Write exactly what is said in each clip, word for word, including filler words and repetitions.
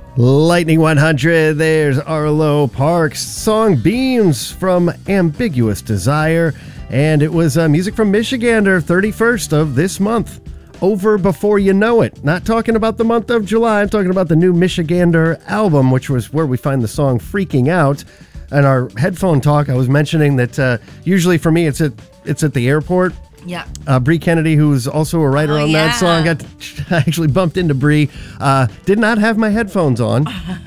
Lightning one hundred, there's Arlo Parks. Song Beams from Ambiguous Desire. And it was uh, music from Michigander, thirty-first of this month. Over Before You Know It. Not talking about the month of July, I'm talking about the new Michigander album, which was where we find the song Freaking Out. And our headphone talk, I was mentioning that uh, usually for me it's at, it's at the airport. Yeah. Uh, Bree Kennedy, who's also a writer oh, on yeah. that song, got to, I actually bumped into Bree. Uh, did not have my headphones on,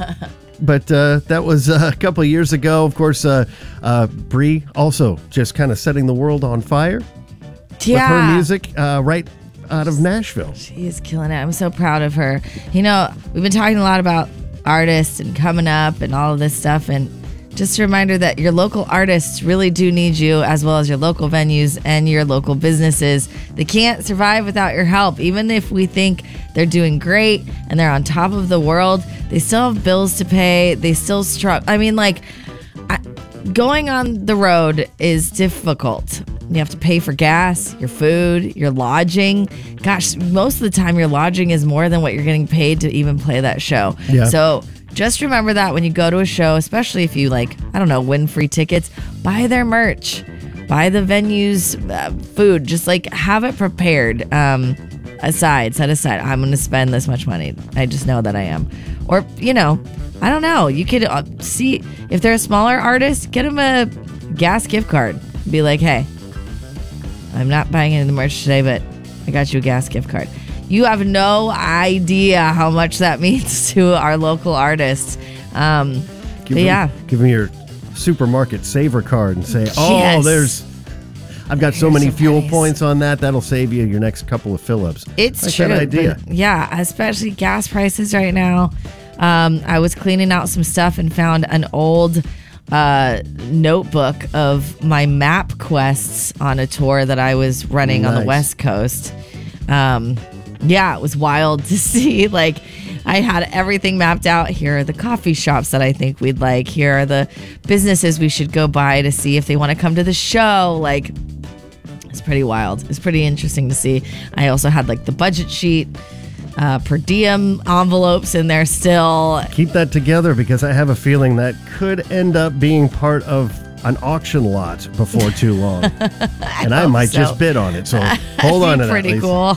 but uh, that was uh, a couple of years ago. Of course, uh, uh, Bree also just kind of setting the world on fire yeah. with her music uh, right out of Nashville. She is killing it. I'm so proud of her. You know, we've been talking a lot about artists and coming up and all of this stuff, and just a reminder that your local artists really do need you, as well as your local venues and your local businesses. They can't survive without your help. Even if we think they're doing great and they're on top of the world, they still have bills to pay. They still struggle. I mean, like, I, going on the road is difficult. You have to pay for gas, your food, your lodging. Gosh, most of the time your lodging is more than what you're getting paid to even play that show. Yeah. So just remember that when you go to a show, especially if you, like, I don't know, win free tickets, buy their merch, buy the venue's uh, food. Just, like, have it prepared um, aside, set aside. I'm going to spend this much money. I just know that I am. Or, you know, I don't know. You could uh, see if they're a smaller artist, get them a gas gift card. Be like, hey, I'm not buying any of the merch today, but I got you a gas gift card. You have no idea how much that means to our local artists. Um, Give but them, yeah. Give them your supermarket saver card and say, oh, Yes. there's, I've got so Here's many some fuel pennies. points on that. That'll save you your next couple of fill-ups. It's like true. that idea. But yeah, especially gas prices right now. Um, I was cleaning out some stuff and found an old uh, notebook of my map quests on a tour that I was running on the Nice. West Coast. Um, yeah, it was wild to see. Like, I had everything mapped out. Here are the coffee shops that I think we'd like. Here are the businesses we should go by to see if they want to come to the show. Like, it's pretty wild. It's pretty interesting to see. I also had, like, the budget sheet, uh, per diem envelopes in there still. Keep that together because I have a feeling that could end up being part of an auction lot before too long. I and I might so. just bid on it. So hold on to that. Pretty Lisa. cool.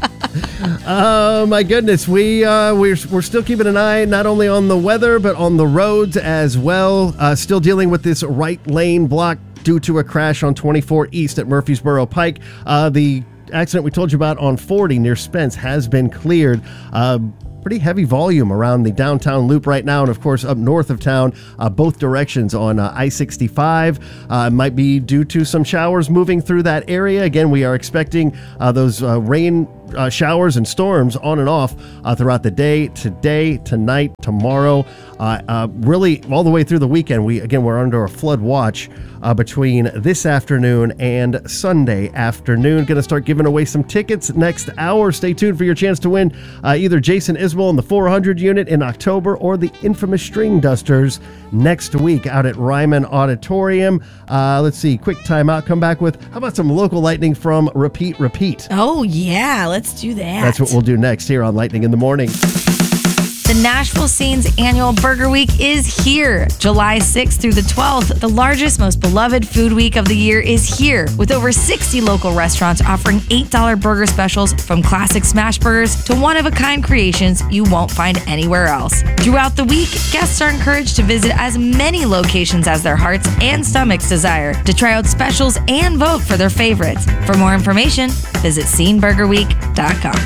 Oh my goodness, we uh, we're we're still keeping an eye not only on the weather but on the roads as well. Uh, still dealing with this right lane block due to a crash on twenty-four East at Murfreesboro Pike. Uh, the accident we told you about on forty near Spence has been cleared. Uh, Pretty heavy volume around the downtown loop right now, and of course up north of town, uh, both directions on uh, I sixty-five. Uh, might be due to some showers moving through that area. Again, we are expecting uh, those uh, rain uh, showers and storms on and off uh, throughout the day, today, tonight, tomorrow, uh, uh, really all the way through the weekend. We again we're under a flood watch uh, between this afternoon and Sunday afternoon. Going to start giving away some tickets next hour. Stay tuned for your chance to win uh, either Jason Isbell in the four hundred unit in October or the infamous String Dusters next week out at Ryman Auditorium. Uh, let's see, quick timeout. Come back with, how about some local lightning from Repeat Repeat? Oh, yeah. Let's do that. That's what we'll do next here on Lightning in the Morning. The Nashville Scene's annual Burger Week is here. July sixth through the twelfth, the largest, most beloved food week of the year is here, with over sixty local restaurants offering eight dollar burger specials, from classic smash burgers to one-of-a-kind creations you won't find anywhere else. Throughout the week, guests are encouraged to visit as many locations as their hearts and stomachs desire to try out specials and vote for their favorites. For more information, visit scene burger week dot com.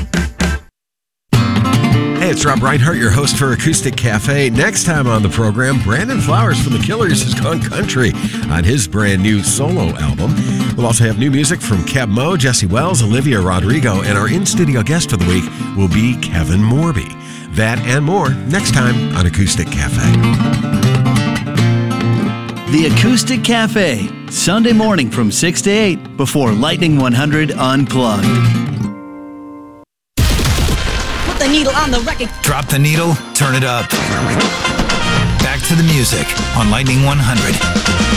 Hey, it's Rob Reinhart, your host for Acoustic Cafe. Next time on the program, Brandon Flowers from the Killers has gone country on his brand new solo album. We'll also have new music from Keb Mo, Jesse Wells, Olivia Rodrigo, and our in-studio guest for the week will be Kevin Morby. That and more next time on Acoustic Cafe. The Acoustic Cafe, Sunday morning from six to eight before Lightning one hundred Unplugged. The needle on the record. Drop the needle, turn it up. Back to the music on Lightning one hundred.